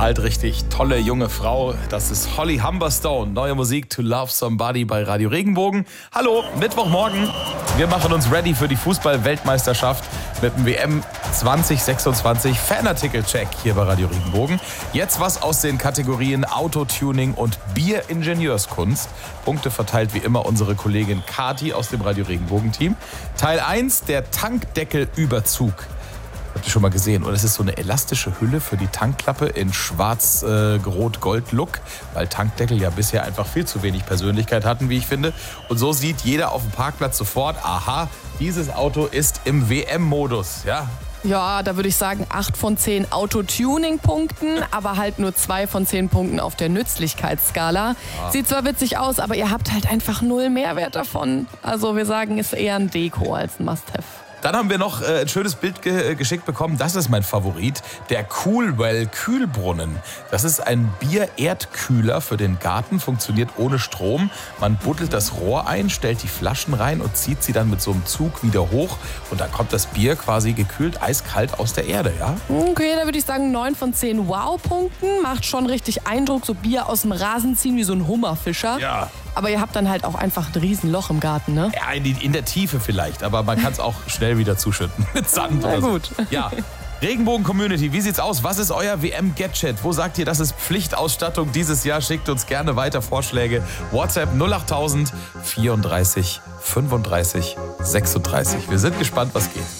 Knallt richtig. Tolle junge Frau. Das ist Holly Humberstone. Neue Musik To Love Somebody bei Radio Regenbogen. Hallo, Mittwochmorgen. Wir machen uns ready für die Fußball-Weltmeisterschaft mit dem WM 2026 Fanartikel-Check hier bei Radio Regenbogen. Jetzt was aus den Kategorien Autotuning und Bieringenieurskunst. Punkte verteilt wie immer unsere Kollegin Kati aus dem Radio Regenbogen-Team. Teil 1, der Tankdeckelüberzug. Habt ihr schon mal gesehen? Und es ist so eine elastische Hülle für die Tankklappe in schwarz-rot-gold-Look, weil Tankdeckel ja bisher einfach viel zu wenig Persönlichkeit hatten, wie ich finde. Und so sieht jeder auf dem Parkplatz sofort, aha, dieses Auto ist im WM-Modus, ja. Ja, da würde ich sagen 8 von 10 Autotuning-Punkten, aber halt nur 2 von 10 Punkten auf der Nützlichkeitsskala. Sieht zwar witzig aus, aber ihr habt halt einfach null Mehrwert davon. Also wir sagen, ist eher ein Deko als ein Must-Have. Dann haben wir noch ein schönes Bild geschickt bekommen. Das ist mein Favorit. Der Coolwell Kühlbrunnen. Das ist ein Bier-Erdkühler für den Garten. Funktioniert ohne Strom. Man buddelt das Rohr ein, stellt die Flaschen rein und zieht sie dann mit so einem Zug wieder hoch. Und dann kommt das Bier quasi gekühlt, eiskalt aus der Erde, ja? Okay, da würde ich sagen 9 von 10 Wow-Punkten. Macht schon richtig Eindruck, so Bier aus dem Rasen ziehen wie so ein Hummerfischer. Ja. Aber ihr habt dann halt auch einfach ein Riesenloch im Garten, ne? Ja, in der Tiefe vielleicht, aber man kann es auch schnell wieder zuschütten mit Sand oder so. gut. Ja. Regenbogen-Community, wie sieht's aus? Was ist euer WM-Gadget? Wo sagt ihr, das ist Pflichtausstattung dieses Jahr? Schickt uns gerne weiter Vorschläge. WhatsApp 08000 34 35 36. Wir sind gespannt, was geht.